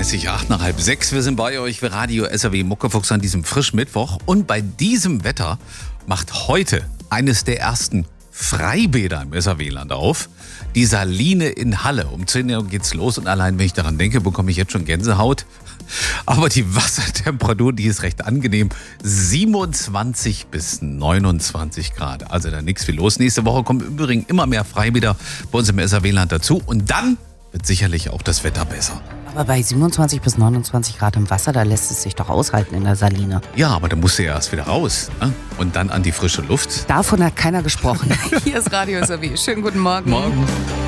8 nach halb 6. Wir sind bei euch für Radio SAW Muckefuchs an diesem frischen Mittwoch. Und bei diesem Wetter macht heute eines der ersten Freibäder im SAW-Land auf. Die Saline in Halle. Um 10 Uhr geht's los und allein, wenn ich daran denke, bekomme ich jetzt schon Gänsehaut. Aber die Wassertemperatur, die ist recht angenehm. 27 bis 29 Grad. Also da nichts viel los. Nächste Woche kommen im Übrigen immer mehr Freibäder bei uns im SAW-Land dazu. Und dann wird sicherlich auch das Wetter besser. Aber bei 27 bis 29 Grad im Wasser, da lässt es sich doch aushalten in der Saline. Ja, aber da musst du ja erst wieder raus. Ne? Und dann an die frische Luft. Davon hat keiner gesprochen. Hier ist Radio SAW. Schönen guten Morgen. Morgen.